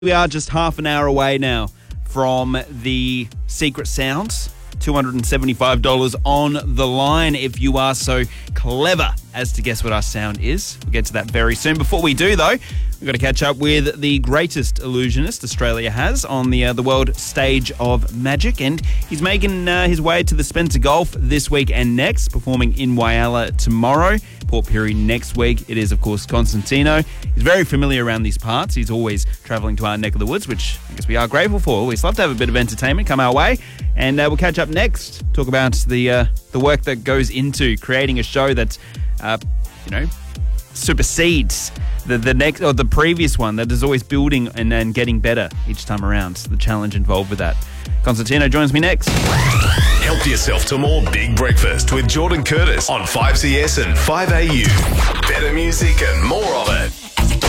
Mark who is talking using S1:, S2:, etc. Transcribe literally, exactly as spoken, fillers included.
S1: We are just half an hour away now from the Secret Sounds. two hundred seventy-five dollars on the line if you are so clever as to guess what our sound is. We'll get to that very soon. Before we do, though, we've got to catch up with the greatest illusionist Australia has on the uh, the world stage of magic. And he's making uh, his way to the Spencer Golf this week and next, performing in Whyalla tomorrow. Port Pirie next week. It is, of course, Constantino. He's very familiar around these parts. He's always travelling to our neck of the woods, which I guess we are grateful for. Always love to have a bit of entertainment come our way. And uh, we'll catch up next, talk about the uh, the work that goes into creating a show that, uh, you know, supersedes the, the next or the previous one, that is always building and, and getting better each time around. The challenge involved with that. Constantino joins me next.
S2: Help yourself to more Big Breakfast with Jordan Curtis on five C S and five A U. Better music and more of it.